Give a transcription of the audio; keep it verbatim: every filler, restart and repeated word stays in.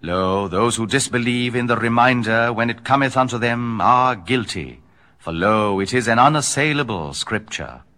Lo, those who disbelieve in the reminder when it cometh unto them are guilty. For lo, it is an unassailable scripture.